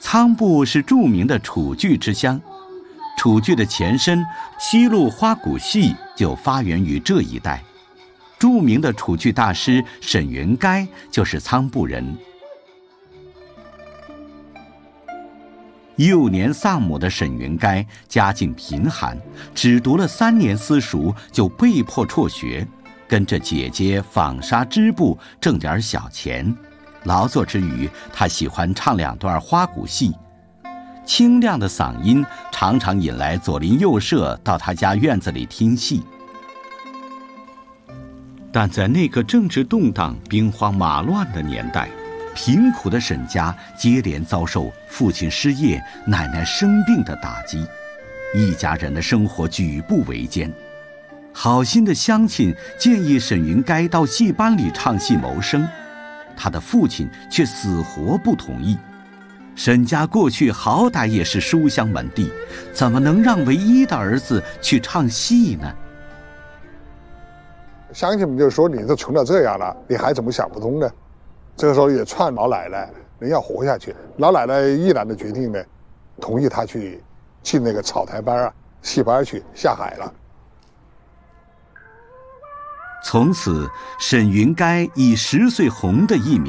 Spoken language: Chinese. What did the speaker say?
仓部是著名的楚剧之乡，楚剧的前身西路花鼓戏就发源于这一带。著名的楚剧大师沈云该就是仓部人。幼年丧母的沈云该家境贫寒，只读了3年私塾就被迫辍学，跟着姐姐纺纱织布挣点小钱。劳作之余，他喜欢唱2段花鼓戏，清亮的嗓音常常引来左邻右舍到他家院子里听戏。但在那个政治动荡、兵荒马乱的年代，贫苦的沈家接连遭受父亲失业、奶奶生病的打击，一家人的生活举步维艰。好心的乡亲建议沈云该到戏班里唱戏谋生，他的父亲却死活不同意。沈家过去好歹也是书香门第，怎么能让唯一的儿子去唱戏呢？ 乡亲们就说：“你都穷到这样了，你还怎么想不通呢？”这个时候也劝老奶奶人要活下去。老奶奶毅然的决定呢，同意他去进那个草台班啊、戏班去下海了。 从此，沈云该以10岁红的艺名